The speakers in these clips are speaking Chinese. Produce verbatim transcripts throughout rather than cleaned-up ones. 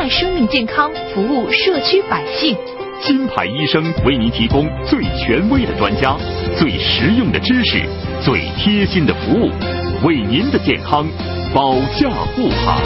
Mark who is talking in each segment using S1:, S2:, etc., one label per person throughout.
S1: 爱生命健康，服务社区百姓。
S2: 金牌医生为您提供最权威的专家、最实用的知识、最贴心的服务，为您的健康保驾护航。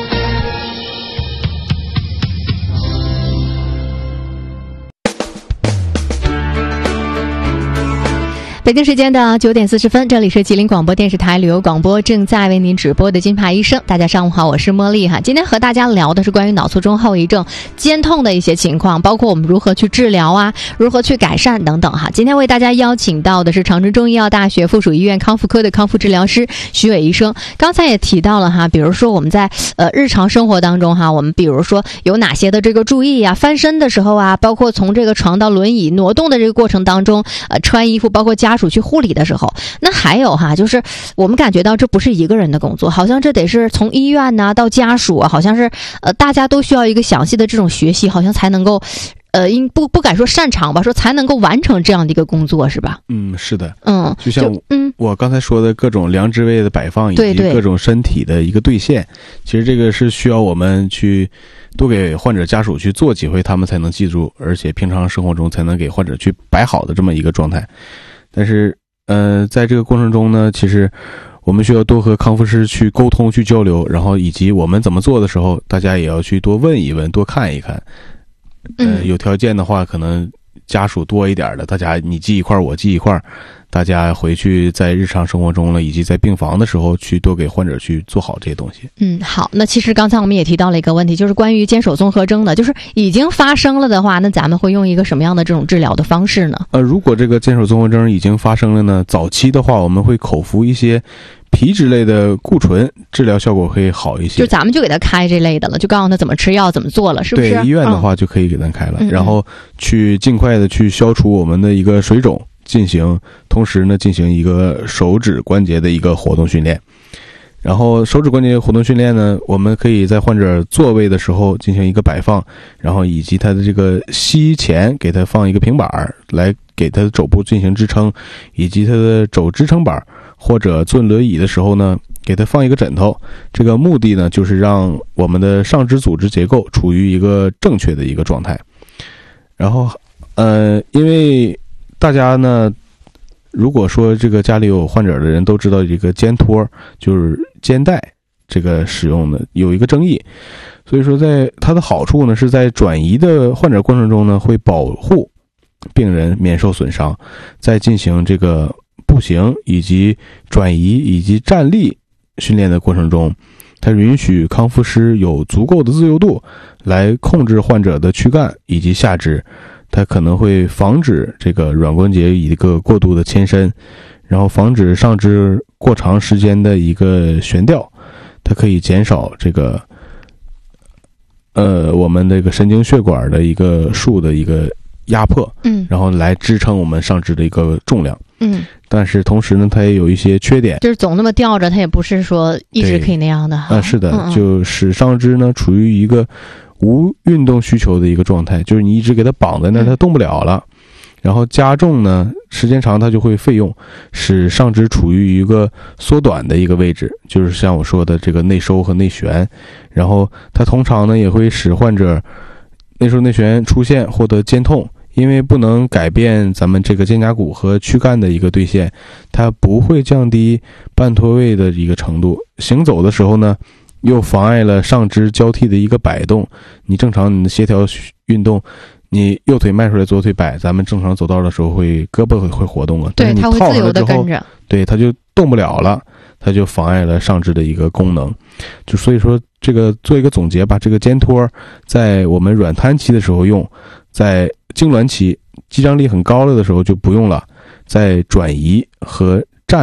S3: 北京时间的九点四十分，这里是吉林广播电视台旅游广播，正在为您直播的金牌医生。大家上午好，我是茉莉哈。今天和大家聊的是关于脑卒中后遗症、肩痛的一些情况，包括我们如何去治疗啊，如何去改善等等哈。今天为大家邀请到的是长春中医药大学附属医院康复科的康复治疗师徐伟医生。刚才也提到了哈，比如说我们在呃日常生活当中哈，我们比如说有哪些的这个注意啊，翻身的时候啊，包括从这个床到轮椅挪动的这个过程当中，呃穿衣服，包括家属去护理的时候，那还有哈，就是我们感觉到这不是一个人的工作，好像这得是从医院呐、啊、到家属啊，好像是呃大家都需要一个详细的这种学习，好像才能够呃应不不敢说擅长吧，说才能够完成这样的一个工作，是吧？
S4: 嗯，是的，
S3: 嗯，
S4: 就像
S3: 嗯
S4: 我刚才说的各种量肢位的摆放以及各种身体的一个兑现，其实这个是需要我们去多给患者家属去做几回，他们才能记住，而且平常生活中才能给患者去摆好的这么一个状态。但是呃在这个过程中呢，其实我们需要多和康复师去沟通去交流，然后以及我们怎么做的时候，大家也要去多问一问，多看一看。呃有条件的话，可能家属多一点的，大家你记一块我记一块，大家回去在日常生活中了，以及在病房的时候去多给患者去做好这些东西。
S3: 嗯，好，那其实刚才我们也提到了一个问题，就是关于肩手综合征的，就是已经发生了的话，那咱们会用一个什么样的这种治疗的方式呢？
S4: 呃，如果这个肩手综合征已经发生了呢，早期的话我们会口服一些皮质类的固醇，治疗效果会好一些。
S3: 就咱们就给他开这类的了，就告诉他怎么吃药怎么做了，是不是？
S4: 对，医院的话就可以给他开了、
S3: 嗯、
S4: 然后去尽快的去消除我们的一个水肿，进行同时呢进行一个手指关节的一个活动训练。然后手指关节活动训练呢，我们可以在患者坐位的时候进行一个摆放，然后以及他的这个膝前给他放一个平板来给他的肘部进行支撑，以及他的肘支撑板，或者坐轮椅的时候呢给他放一个枕头。这个目的呢就是让我们的上肢组织结构处于一个正确的一个状态。然后呃因为大家呢如果说这个家里有患者的人都知道这个肩托就是肩带这个使用的有一个争议，所以说在它的好处呢是在转移的患者过程中呢会保护病人免受损伤，在进行这个步行以及转移以及站立训练的过程中，它允许康复师有足够的自由度来控制患者的躯干以及下肢，它可能会防止这个软关节一个过度的牵伸，然后防止上肢过长时间的一个悬吊，它可以减少这个呃我们这个神经血管的一个束的一个压迫，
S3: 嗯，
S4: 然后来支撑我们上肢的一个重量。
S3: 嗯，
S4: 但是同时呢它也有一些缺点，
S3: 就是总那么吊着，它也不是说一直可以那样的。
S4: 啊，是的，
S3: 嗯嗯
S4: 就使上肢呢处于一个无运动需求的一个状态，就是你一直给它绑在那儿，它动不了了。然后加重呢，时间长它就会费用，使上肢处于一个缩短的一个位置，就是像我说的这个内收和内旋。然后它通常呢也会使患者内收内旋出现获得肩痛，因为不能改变咱们这个肩胛骨和躯干的一个兑现，它不会降低半脱位的一个程度。行走的时候呢又妨碍了上肢交替的一个摆动，你正常你的协调运动，你右腿迈出来左腿摆，咱们正常走道的时候会胳膊会会活动啊，
S3: 对，它会自由的跟着，
S4: 对，它就动不了了，它就妨碍了上肢的一个功能。就所以说这个做一个总结吧，这个肩托在我们软瘫期的时候用，在痉挛期肌张力很高了的时候就不用了，在转移和